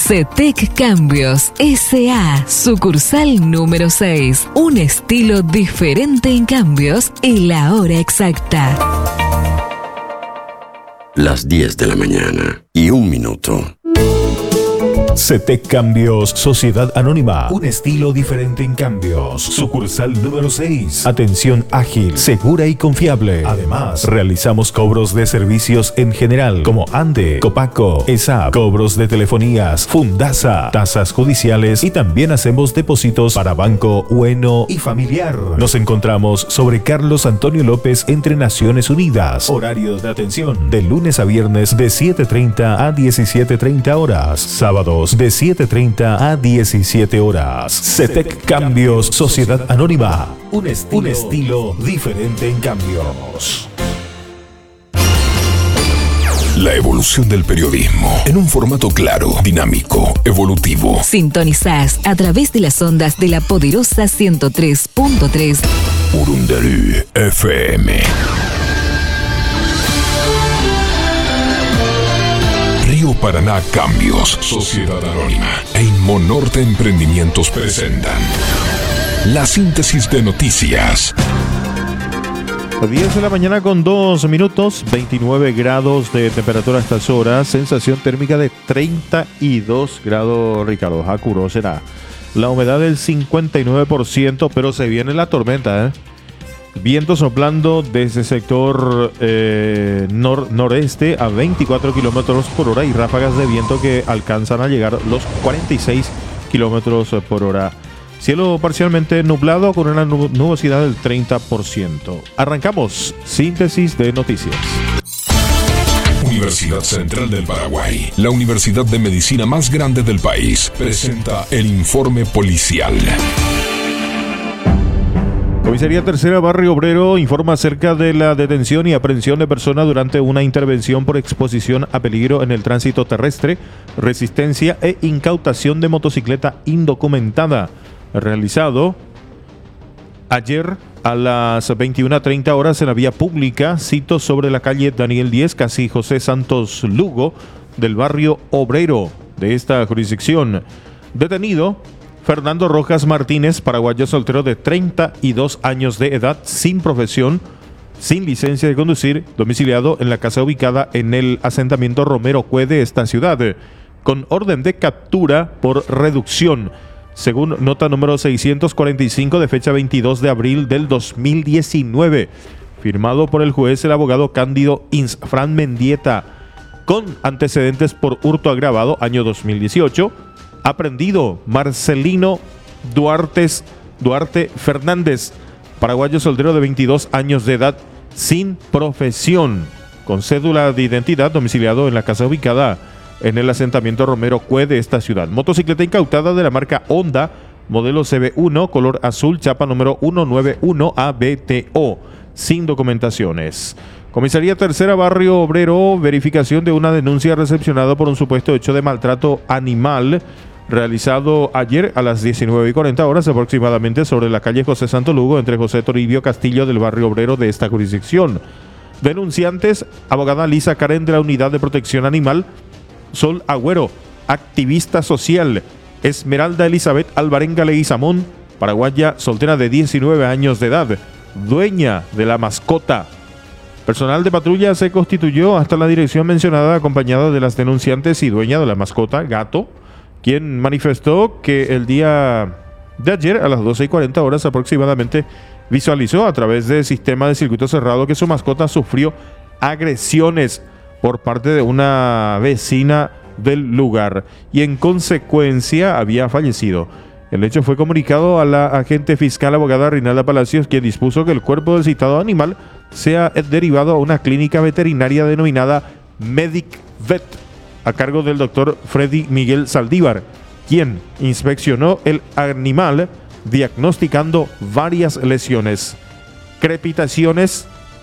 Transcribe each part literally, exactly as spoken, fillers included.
CETEC Cambios S A, sucursal número seis. Un estilo diferente en cambios y la hora exacta. Las diez de la mañana y un minuto. CETEC Cambios, Sociedad Anónima. Un estilo diferente en cambios. Sucursal número seis. Atención ágil, segura y confiable. Además, realizamos cobros de servicios en general, como ANDE, Copaco, ESAP, cobros de telefonías, Fundasa, tasas judiciales y también hacemos depósitos para Banco Bueno y Familiar. Nos encontramos sobre Carlos Antonio López entre Naciones Unidas. Horarios de atención de lunes a viernes de siete treinta a diecisiete treinta horas. Sábados de siete treinta a diecisiete horas. CETEC Cambios, Sociedad Anónima. Un estilo, un estilo diferente en cambios. La evolución del periodismo en un formato claro, dinámico, evolutivo. Sintonizás a través de las ondas de la poderosa ciento tres punto tres. Urundarú F M. Río Paraná Cambios, Sociedad Anónima e Inmonorte Emprendimientos presentan la síntesis de noticias. diez de la mañana con dos minutos, veintinueve grados de temperatura a estas horas, sensación térmica de treinta y dos grados, Ricardo Jacuro será. La humedad del cincuenta y nueve por ciento, pero se viene la tormenta, ¿eh? Viento soplando desde el sector eh, nor- noreste a veinticuatro kilómetros por hora y ráfagas de viento que alcanzan a llegar los cuarenta y seis kilómetros por hora. Cielo parcialmente nublado con una nub- nubosidad del treinta por ciento. Arrancamos síntesis de noticias. Universidad Central del Paraguay, la universidad de medicina más grande del país, presenta el informe policial. Comisaría Tercera Barrio Obrero informa acerca de la detención y aprehensión de persona durante una intervención por exposición a peligro en el tránsito terrestre, resistencia e incautación de motocicleta indocumentada, realizado ayer a las veintiuna treinta horas en la vía pública, cito sobre la calle Daniel Díez, casi José Santos Lugo, del barrio Obrero de esta jurisdicción. Detenido Fernando Rojas Martínez, paraguayo soltero de treinta y dos años de edad, sin profesión, sin licencia de conducir, domiciliado en la casa ubicada en el asentamiento Romero Cue de esta ciudad, con orden de captura por reducción, según nota número seiscientos cuarenta y cinco de fecha veintidós de abril del dos mil diecinueve, firmado por el juez el abogado Cándido Insfran Mendieta, con antecedentes por hurto agravado año dos mil dieciocho. Aprendido Marcelino Duarte, Duarte Fernández, paraguayo soltero de veintidós años de edad, sin profesión, con cédula de identidad, domiciliado en la casa ubicada en el asentamiento Romero Cue de esta ciudad. Motocicleta incautada de la marca Honda, modelo C B uno, color azul, chapa número ciento noventa y uno A B T O, sin documentaciones. Comisaría Tercera Barrio Obrero, verificación de una denuncia recepcionada por un supuesto hecho de maltrato animal realizado ayer a las diecinueve y cuarenta horas aproximadamente sobre la calle José Santo Lugo entre José Toribio Castillo del barrio obrero de esta jurisdicción. Denunciantes, abogada Lisa Karen de la Unidad de Protección Animal, Sol Agüero, activista social, Esmeralda Elizabeth Alvarenga Leguizamón, paraguaya soltera de diecinueve años de edad, dueña de la mascota. Personal de patrulla se constituyó hasta la dirección mencionada acompañada de las denunciantes y dueña de la mascota, gato, quien manifestó que el día de ayer a las doce y cuarenta horas aproximadamente visualizó a través del sistema de circuito cerrado que su mascota sufrió agresiones por parte de una vecina del lugar y en consecuencia había fallecido. El hecho fue comunicado a la agente fiscal abogada Rinalda Palacios, quien dispuso que el cuerpo del citado animal sea derivado a una clínica veterinaria denominada MedicVet, a cargo del doctor Freddy Miguel Saldívar, quien inspeccionó el animal diagnosticando varias lesiones, crepitaciones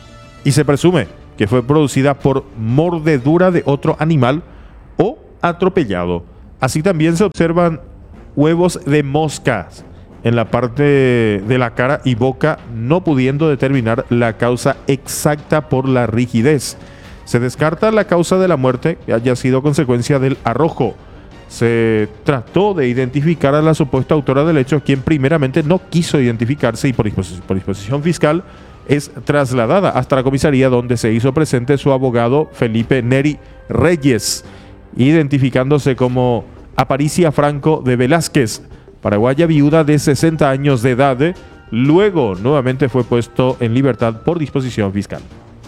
y se presume que fue producida por mordedura de otro animal o atropellado. Así también se observan huevos de moscas en la parte de la cara y boca, no pudiendo determinar la causa exacta por la rigidez. Se descarta la causa de la muerte que haya sido consecuencia del arrojo se trató de identificar a la supuesta autora del hecho, quien primeramente no quiso identificarse y por disposición, por disposición fiscal es trasladada hasta la comisaría, donde se hizo presente su abogado Felipe Neri Reyes, identificándose como Aparicia Franco de Velázquez, paraguaya viuda de sesenta años de edad. Luego nuevamente fue puesto en libertad por disposición fiscal.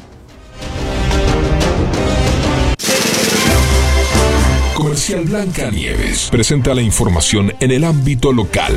Comercial Blancanieves presenta la información en el ámbito local.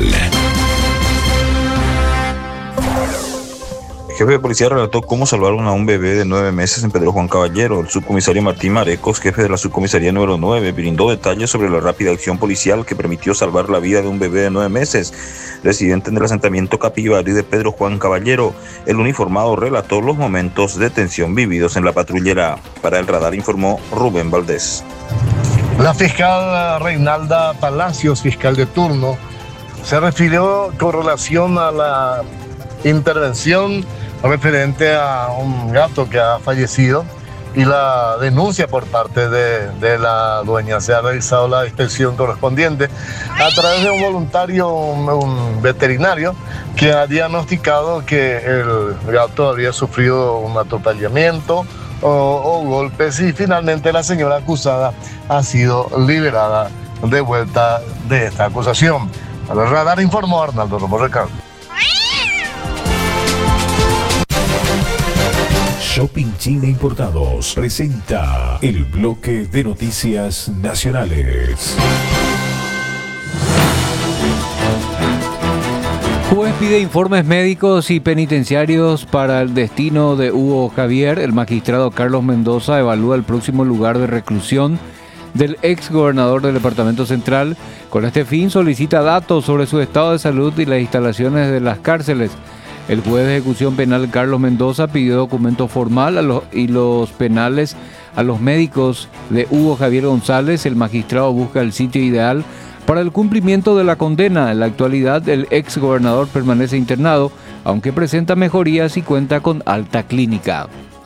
El jefe de policía relató cómo salvaron a un bebé de nueve meses en Pedro Juan Caballero. El subcomisario Martín Marecos, jefe de la subcomisaría número nueve, brindó detalles sobre la rápida acción policial que permitió salvar la vida de un bebé de nueve meses, residente en el asentamiento Capibari de Pedro Juan Caballero. El uniformado relató los momentos de tensión vividos en la patrullera. Para el radar informó Rubén Valdés. La fiscal Reinalda Palacios, fiscal de turno, se refirió con relación a la intervención referente a un gato que ha fallecido y la denuncia por parte de, de la dueña. Se ha realizado la inspección correspondiente a través de un voluntario, un, un veterinario, que ha diagnosticado que el gato había sufrido un atropellamiento o, o golpes, y finalmente la señora acusada ha sido liberada de vuelta de esta acusación. Para el radar informó Arnaldo Romo Ricardo. Shopping China Importados presenta el bloque de noticias nacionales. Juez pide informes médicos y penitenciarios para el destino de Hugo Javier. El magistrado Carlos Mendoza evalúa el próximo lugar de reclusión del ex gobernador del Departamento Central. Con este fin solicita datos sobre su estado de salud y las instalaciones de las cárceles. El juez de ejecución penal Carlos Mendoza pidió documento formal a los, y los penales a los médicos de Hugo Javier González. El magistrado busca el sitio ideal para el cumplimiento de la condena. En la actualidad, el ex gobernador permanece internado, aunque presenta mejorías y cuenta con alta clínica.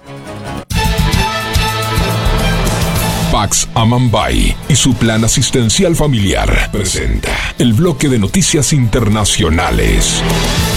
Pax Amambay y su plan asistencial familiar presenta el bloque de noticias internacionales.